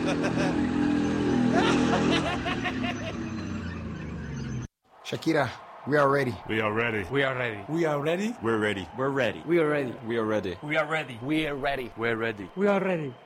Shakira, we are ready. We are ready. We are ready. We are ready. We're ready. We're ready. We are ready. We are ready. We are ready. We are ready. We're ready. We are ready.